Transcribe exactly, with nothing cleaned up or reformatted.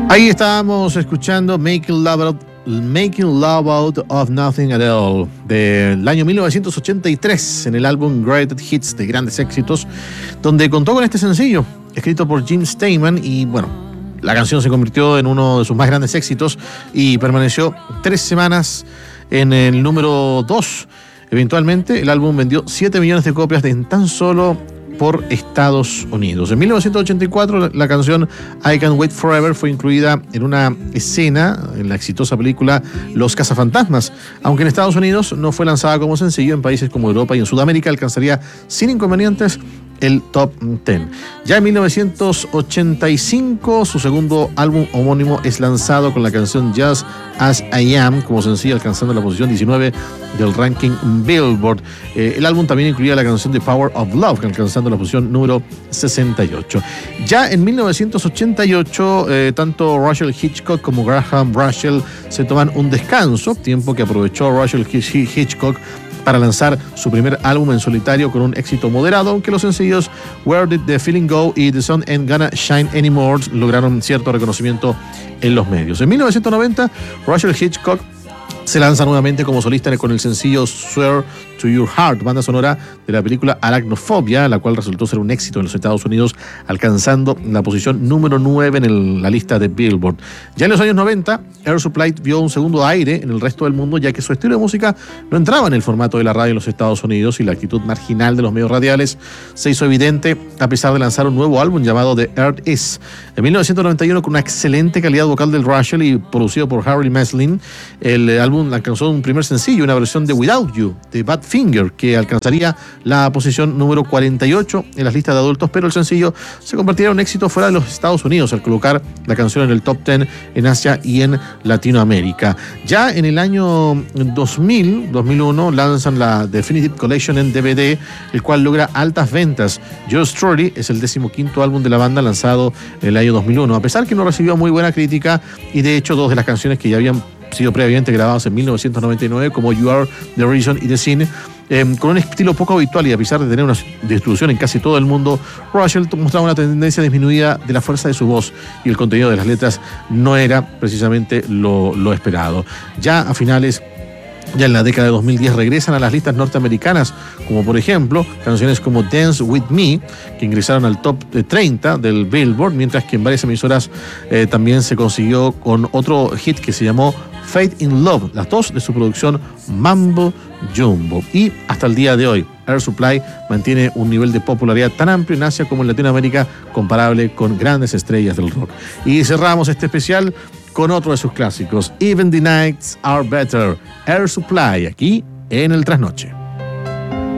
Ahí estábamos escuchando Making Love Out, Making Love Out of Nothing at All del año mil novecientos ochenta y tres en el álbum Greatest Hits de Grandes Éxitos, donde contó con este sencillo escrito por Jim Steinman y bueno, la canción se convirtió en uno de sus más grandes éxitos y permaneció tres semanas en el número dos. Eventualmente el álbum vendió siete millones de copias de en tan solo por Estados Unidos. En mil novecientos ochenta y cuatro la canción I Can't Wait Forever fue incluida en una escena en la exitosa película Los Cazafantasmas, aunque en Estados Unidos no fue lanzada como sencillo. En países como Europa y en Sudamérica alcanzaría sin inconvenientes el top diez. Ya en mil novecientos ochenta y cinco su segundo álbum homónimo es lanzado con la canción Just As I Am como sencillo, alcanzando la posición diecinueve del ranking Billboard. Eh, el álbum también incluía la canción The Power of Love, alcanzando la posición número sesenta y ocho. Ya en mil novecientos ochenta y ocho, eh, tanto Rachel Hitchcock como Graham Russell se toman un descanso, tiempo que aprovechó Rachel Hitchcock para lanzar su primer álbum en solitario con un éxito moderado, aunque los sencillos Where Did the Feeling Go y The Sun Ain't Gonna Shine Anymore lograron cierto reconocimiento en los medios. En mil novecientos noventa, Rachel Hitchcock se lanza nuevamente como solista con el sencillo Swear to Your Heart, banda sonora de la película Arachnofobia, la cual resultó ser un éxito en los Estados Unidos, alcanzando la posición número nueve en el, la lista de Billboard. Ya en los años noventa, Air Supply vio un segundo aire en el resto del mundo, ya que su estilo de música no entraba en el formato de la radio en los Estados Unidos y la actitud marginal de los medios radiales se hizo evidente a pesar de lanzar un nuevo álbum llamado The Earth Is. En mil novecientos noventa y uno, con una excelente calidad vocal del Russell y producido por Harry Meslin, el álbum alcanzó un primer sencillo, una versión de Without You, de Badfinger, que alcanzaría la posición número cuarenta y ocho en las listas de adultos, pero el sencillo se convertiría en un éxito fuera de los Estados Unidos al colocar la canción en el top diez en Asia y en Latinoamérica. Ya en el año dos mil, dos mil uno lanzan la Definitive Collection en D V D, el cual logra altas ventas. Yours Truly es el decimoquinto álbum de la banda lanzado en el año dos mil uno, a pesar que no recibió muy buena crítica y de hecho dos de las canciones que ya habían sido previamente grabados en mil novecientos noventa y nueve, como You Are the Reason y The Sin, eh, con un estilo poco habitual y a pesar de tener una distribución en casi todo el mundo, Russell mostraba una tendencia disminuida de la fuerza de su voz y el contenido de las letras no era precisamente lo, lo esperado. Ya a finales Ya en la década de dos mil diez regresan a las listas norteamericanas, como por ejemplo canciones como Dance With Me, que ingresaron al top treinta del Billboard, mientras que en varias emisoras eh, también se consiguió con otro hit que se llamó Faith in Love, las dos de su producción Mambo Jumbo. Y hasta el día de hoy, Air Supply mantiene un nivel de popularidad tan amplio en Asia como en Latinoamérica, comparable con grandes estrellas del rock. Y cerramos este especial con otro de sus clásicos, Even the Nights Are Better, Air Supply, aquí en el Trasnoche.